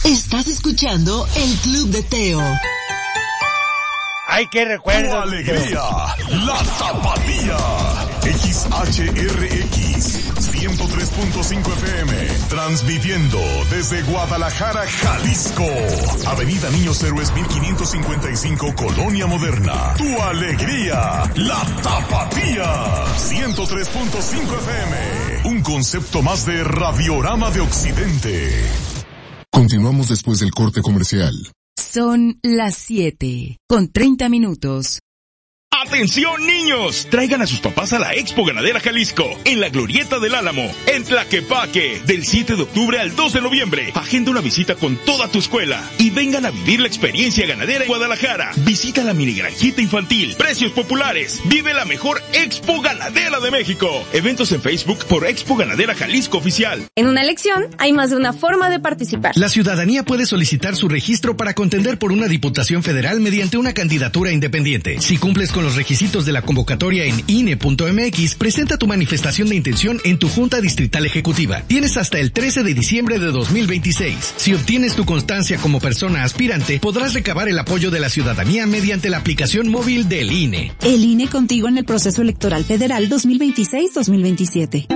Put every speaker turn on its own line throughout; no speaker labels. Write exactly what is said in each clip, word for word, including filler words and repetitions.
Estás escuchando el Club de Teo.
¡Ay, qué recuerdo!
¡Tu alegría! ¡La Tapatía! X H R X ciento tres punto cinco F M, transmitiendo desde Guadalajara, Jalisco. Avenida Niños Héroes mil quinientos cincuenta y cinco, Colonia Moderna. ¡Tu alegría! ¡La Tapatía! ciento tres punto cinco F M. Un concepto más de Radiorama de Occidente.
Continuamos después del corte comercial.
Son las siete, con treinta minutos.
¡Atención, niños! Traigan a sus papás a la Expo Ganadera Jalisco, en la Glorieta del Álamo, en Tlaquepaque, del siete de octubre al dos de noviembre. Agenda una visita con toda tu escuela y vengan a vivir la experiencia ganadera en Guadalajara. Visita la mini granjita infantil, precios populares, vive la mejor Expo Ganadera de México. Eventos en Facebook por Expo Ganadera Jalisco Oficial.
En una elección hay más de una forma de participar.
La ciudadanía puede solicitar su registro para contender por una diputación federal mediante una candidatura independiente. Si cumples con los requisitos de la convocatoria en I N E punto M X, presenta tu manifestación de intención en tu Junta Distrital Ejecutiva. Tienes hasta el trece de diciembre de dos mil veintiséis. Si obtienes tu constancia como persona aspirante, podrás recabar el apoyo de la ciudadanía mediante la aplicación móvil del I N E.
El I N E contigo en el proceso electoral federal dos mil veintiséis dos mil veintisiete.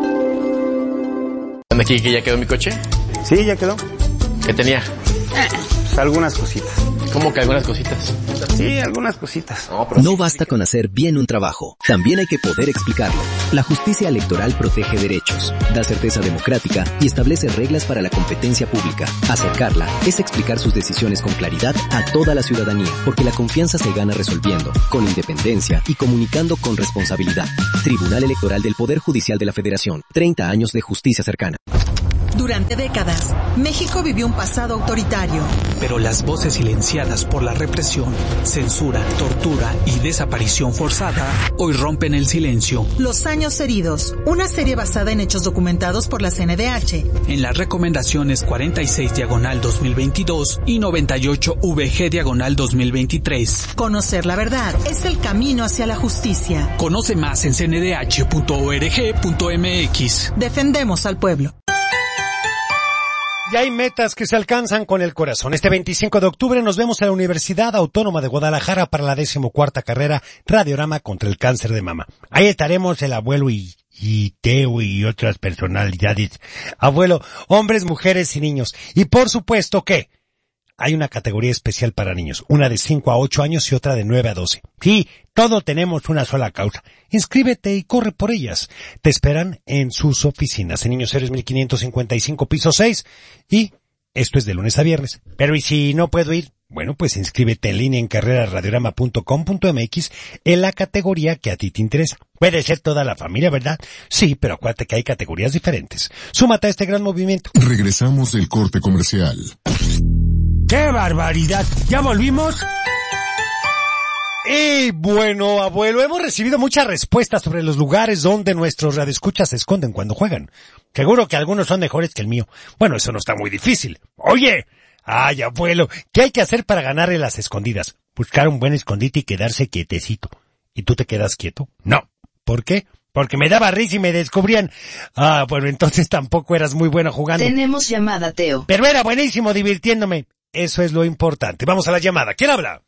¿Anda aquí que ya quedó mi coche?
Sí, ya quedó.
¿Qué tenía?
Pues algunas cositas.
¿Cómo que algunas cositas?
Sí, algunas cositas.
No, no basta con hacer bien un trabajo, también hay que poder explicarlo. La justicia electoral protege derechos, da certeza democrática y establece reglas para la competencia pública. Acercarla es explicar sus decisiones con claridad a toda la ciudadanía, porque la confianza se gana resolviendo, con independencia y comunicando con responsabilidad. Tribunal Electoral del Poder Judicial de la Federación, treinta años de justicia cercana.
Durante décadas, México vivió un pasado autoritario.
Pero las voces silenciadas por la represión, censura, tortura y desaparición forzada hoy rompen el silencio.
Los años heridos, una serie basada en hechos documentados por la C N D H.
En las recomendaciones cuarenta y seis diagonal dos mil veintidós y noventa y ocho V G diagonal dos mil veintitrés.
Conocer la verdad es el camino hacia la justicia.
Conoce más en c n d h punto org punto m x.
Defendemos al pueblo.
Y hay metas que se alcanzan con el corazón. Este veinticinco de octubre nos vemos en la Universidad Autónoma de Guadalajara para la decimocuarta carrera Radiorama contra el cáncer de mama. Ahí estaremos el abuelo y, y Teo y otras personalidades. Abuelo, hombres, mujeres y niños. Y por supuesto que hay una categoría especial para niños, una de cinco a ocho años y otra de nueve a doce. Sí, todos tenemos una sola causa. Inscríbete y corre por ellas. Te esperan en sus oficinas, en Niños Héroes mil quinientos cincuenta y cinco, piso seis. Y esto es de lunes a viernes. Pero ¿y si no puedo ir? Bueno, pues inscríbete en línea en carrera radiorama punto com punto m x en la categoría que a ti te interesa. Puede ser toda la familia, ¿verdad? Sí, pero acuérdate que hay categorías diferentes. Súmate a este gran movimiento.
Regresamos del corte comercial.
¡Qué barbaridad! ¿Ya volvimos? Y bueno, abuelo, hemos recibido muchas respuestas sobre los lugares donde nuestros radioescuchas se esconden cuando juegan. Seguro que algunos son mejores que el mío. Bueno, eso no está muy difícil. Oye, ay, abuelo, ¿qué hay que hacer para ganarle las escondidas? Buscar un buen escondite y quedarse quietecito. ¿Y tú te quedas quieto? No. ¿Por qué? Porque me daba risa y me descubrían. Ah, bueno, entonces tampoco eras muy bueno jugando.
Tenemos llamada, Teo.
Pero era buenísimo divirtiéndome. Eso es lo importante. Vamos a la llamada. ¿Quién habla?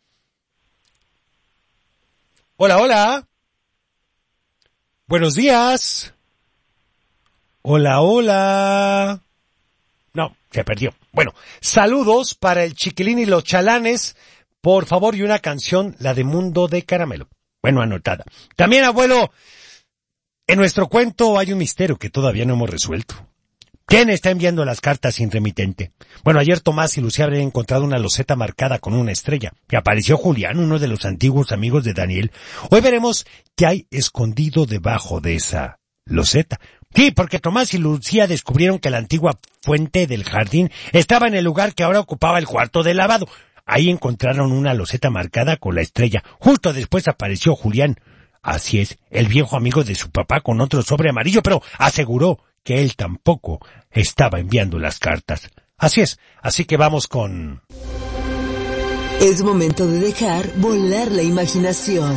Hola, hola. Buenos días. Hola, hola. No, se perdió. Bueno, saludos para el Chiquilín y los Chalanes. Por favor, y una canción, la de Mundo de Caramelo. Bueno, anotada. También, abuelo, en nuestro cuento hay un misterio que todavía no hemos resuelto. ¿Quién está enviando las cartas sin remitente? Bueno, ayer Tomás y Lucía habrían encontrado una loseta marcada con una estrella. Y apareció Julián, uno de los antiguos amigos de Daniel. Hoy veremos qué hay escondido debajo de esa loseta. Sí, porque Tomás y Lucía descubrieron que la antigua fuente del jardín estaba en el lugar que ahora ocupaba el cuarto de lavado. Ahí encontraron una loseta marcada con la estrella. Justo después apareció Julián. Así es, el viejo amigo de su papá con otro sobre amarillo, pero aseguró que él tampoco estaba enviando las cartas. Así es, así que vamos con...
Es momento de dejar volar la imaginación.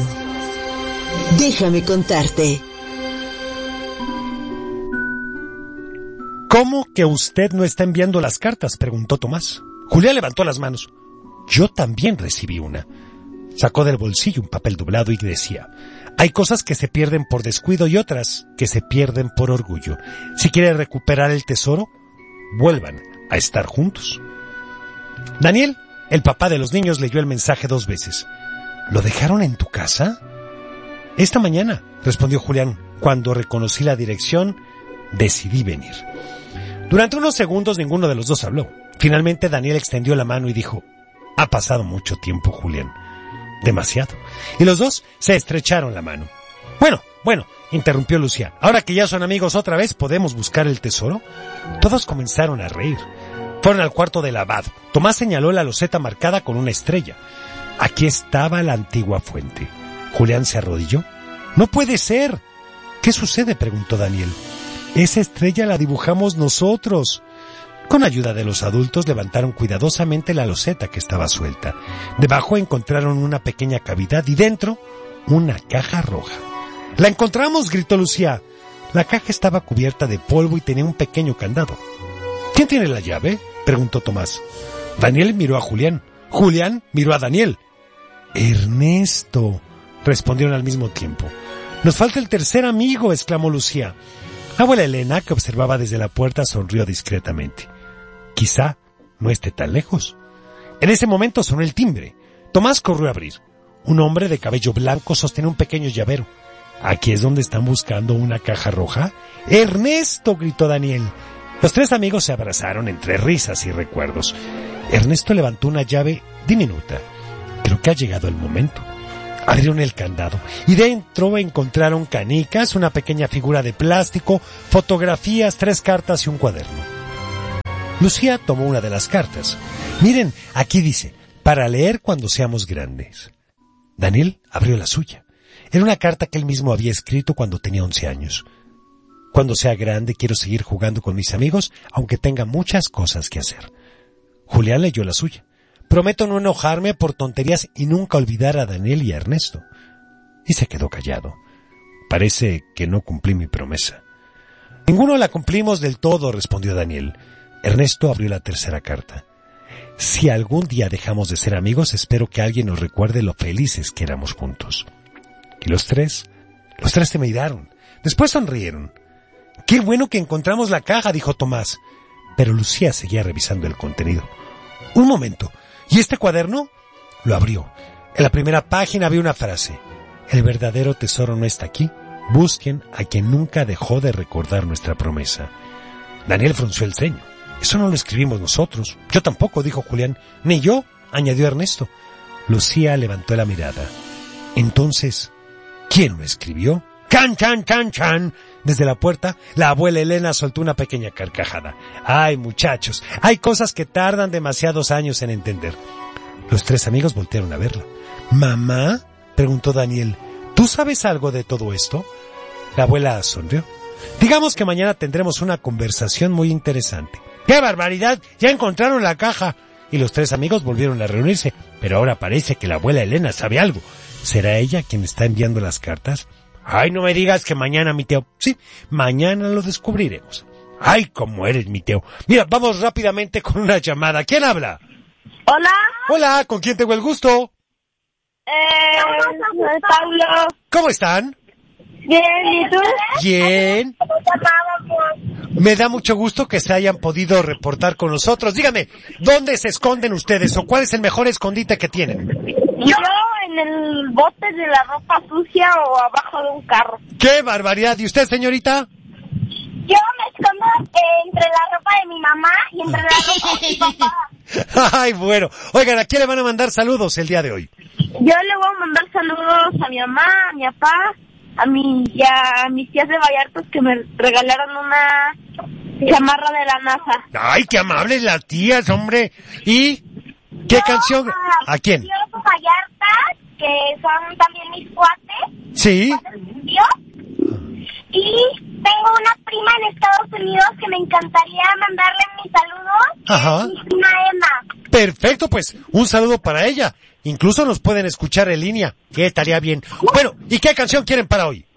Déjame contarte.
¿Cómo que usted no está enviando las cartas?, preguntó Tomás. Julián levantó las manos. Yo también recibí una. Sacó del bolsillo un papel doblado y decía: hay cosas que se pierden por descuido y otras que se pierden por orgullo. Si quiere recuperar el tesoro, vuelvan a estar juntos. Daniel, el papá de los niños, leyó el mensaje dos veces. ¿Lo dejaron en tu casa? Esta mañana, respondió Julián. Cuando reconocí la dirección, decidí venir. Durante unos segundos ninguno de los dos habló. Finalmente Daniel extendió la mano y dijo: ha pasado mucho tiempo, Julián. Demasiado. Y los dos se estrecharon la mano. Bueno, bueno, interrumpió Lucía. Ahora que ya son amigos otra vez, ¿podemos buscar el tesoro? Todos comenzaron a reír. Fueron al cuarto de lavado. Tomás señaló la loseta marcada con una estrella. Aquí estaba la antigua fuente. Julián se arrodilló. ¡No puede ser! ¿Qué sucede?, preguntó Daniel. Esa estrella la dibujamos nosotros. Con ayuda de los adultos levantaron cuidadosamente la loseta que estaba suelta. Debajo encontraron una pequeña cavidad y dentro una caja roja. ¡La encontramos!, gritó Lucía. La caja estaba cubierta de polvo y tenía un pequeño candado. ¿Quién tiene la llave?, preguntó Tomás. Daniel miró a Julián. Julián miró a Daniel. Ernesto, respondieron al mismo tiempo. Nos falta el tercer amigo, exclamó Lucía. La abuela Elena, que observaba desde la puerta, sonrió discretamente. Quizá no esté tan lejos. En ese momento sonó el timbre. Tomás corrió a abrir. Un hombre de cabello blanco sostenía un pequeño llavero. ¿Aquí es donde están buscando una caja roja? ¡Ernesto!, gritó Daniel. Los tres amigos se abrazaron entre risas y recuerdos. Ernesto levantó una llave diminuta. Creo que ha llegado el momento. Abrieron el candado y dentro encontraron canicas, una pequeña figura de plástico, fotografías, tres cartas y un cuaderno. Lucía tomó una de las cartas. Miren, aquí dice: para leer cuando seamos grandes. Daniel abrió la suya. Era una carta que él mismo había escrito cuando tenía once años. Cuando sea grande quiero seguir jugando con mis amigos, aunque tenga muchas cosas que hacer. Julián leyó la suya. Prometo no enojarme por tonterías y nunca olvidar a Daniel y a Ernesto. Y se quedó callado. Parece que no cumplí mi promesa. Ninguno la cumplimos del todo, respondió Daniel. Ernesto abrió la tercera carta. Si algún día dejamos de ser amigos, espero que alguien nos recuerde lo felices que éramos juntos. Y los tres, los tres se miraron. Después sonrieron. ¡Qué bueno que encontramos la caja!, dijo Tomás. Pero Lucía seguía revisando el contenido. Un momento. ¿Y este cuaderno? Lo abrió. En la primera página había una frase: el verdadero tesoro no está aquí. Busquen a quien nunca dejó de recordar nuestra promesa. Daniel frunció el ceño. Eso no lo escribimos nosotros. Yo tampoco, dijo Julián. Ni yo, añadió Ernesto. Lucía levantó la mirada. Entonces, ¿quién lo escribió? ¡Can, can, can, can! Desde la puerta, la abuela Elena soltó una pequeña carcajada. ¡Ay, muchachos! Hay cosas que tardan demasiados años en entender. Los tres amigos voltearon a verla. ¿Mamá?, preguntó Daniel. ¿Tú sabes algo de todo esto? La abuela sonrió. Digamos que mañana tendremos una conversación muy interesante. ¡Qué barbaridad! ¡Ya encontraron la caja! Y los tres amigos volvieron a reunirse. Pero ahora parece que la abuela Elena sabe algo. ¿Será ella quien está enviando las cartas? Ay, no me digas que mañana, mi Teo. Sí, mañana lo descubriremos. Ay, cómo eres, mi Teo. Mira, vamos rápidamente con una llamada. ¿Quién habla?
Hola.
Hola, ¿con quién tengo el gusto?
Eh, Pablo.
¿Cómo están?
Bien, ¿y tú?
Bien. Me da mucho gusto que se hayan podido reportar con nosotros. Dígame, ¿dónde se esconden ustedes o cuál es el mejor escondite que tienen?
Yo en el bote de la ropa sucia o abajo de un carro.
¡Qué barbaridad! ¿Y usted, señorita?
Yo me escondo eh, entre la ropa de mi mamá y entre la ropa de mi papá.
Ay, bueno. Oigan, ¿a quién le van a mandar saludos el día de hoy?
Yo le voy a mandar saludos a mi mamá, a mi papá, a mi y a mis tías de Vallartos que me regalaron una chamarra de la NASA.
Ay, qué amables las tías, hombre. ¿Y qué
yo,
canción? ¿A quién?
Yo de Vallartas, que son también mis cuates.
Sí.
Yo. Y tengo una prima en Estados Unidos que me encantaría mandarle mis saludos.
Ajá.
Mi prima Emma.
Perfecto, pues un saludo para ella. Incluso nos pueden escuchar en línea, que estaría bien. Bueno, ¿y qué canción quieren para hoy?
Yo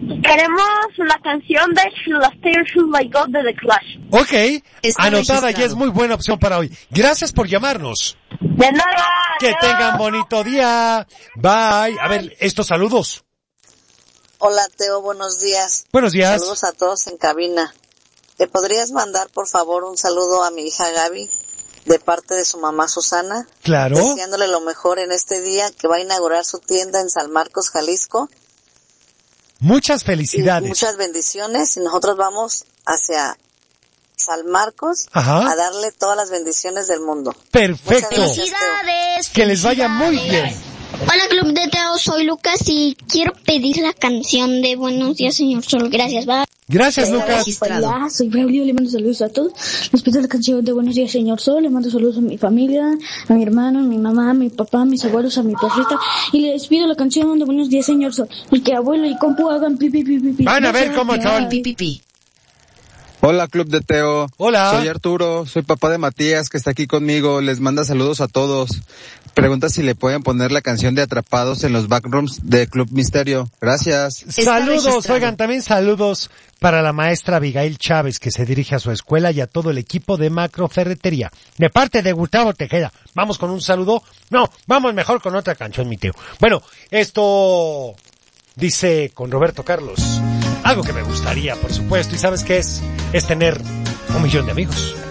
Queremos la canción de Should I Stay or Should I Go de The Clash.
Ok,
Está
anotada
registrado.
y es muy buena opción para hoy. Gracias por llamarnos.
De nada.
Que tengan bonito día. Bye. A ver, estos saludos.
Hola Teo, buenos días.
Buenos días.
Saludos a todos en cabina. ¿Te podrías mandar por favor un saludo a mi hija Gaby de parte de su mamá Susana?
Claro.
Deseándole lo mejor en este día que va a inaugurar su tienda en San Marcos, Jalisco.
Muchas
Y
felicidades.
muchas bendiciones y nosotros vamos hacia San Marcos
Ajá.
a darle todas las bendiciones del mundo.
Perfecto.
Muchas gracias, Teo.
Que les vaya muy bien.
Hola Club de Teo, soy Lucas y quiero pedir la canción de Buenos Días Señor Sol. Gracias, bye.
Gracias, Lucas.
Hola, soy Braulio, le mando saludos a todos. Les pido la canción de Buenos Días Señor Sol, le mando saludos a mi familia, a mi hermano, a mi mamá, a mi papá, a mis abuelos, a mi perrita. Y les pido la canción de Buenos Días Señor Sol. Y que abuelo y compu hagan pi pi pi pi pi.
Van a ver cómo son.
Pi pi pi.
Hola Club de Teo.
Hola.
Soy Arturo, soy papá de Matías que está aquí conmigo, les manda saludos a todos. Pregunta si le pueden poner la canción de Atrapados en los Backrooms de Club Misterio. Gracias.
Saludos, oigan, también saludos para la maestra Abigail Chávez que se dirige a su escuela y a todo el equipo de Macroferretería. De parte de Gustavo Tejeda. Vamos con un saludo. No, vamos mejor con otra canción, mi Teo. Bueno, esto dice con Roberto Carlos. Algo que me gustaría, por supuesto, y ¿sabes qué es? Es tener un millón de amigos.